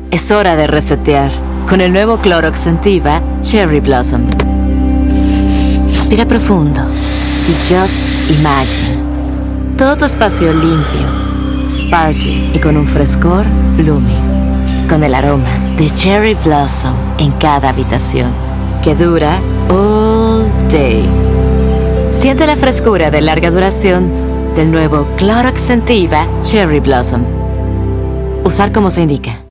Es hora de resetear con el nuevo Clorox Scentiva Cherry Blossom. Respira profundo y just imagine todo tu espacio limpio, sparkling y con un frescor looming, con el aroma de Cherry Blossom en cada habitación, que dura all day. Siente la frescura de larga duración del nuevo Clorox Scentiva Cherry Blossom. Usar como se indica.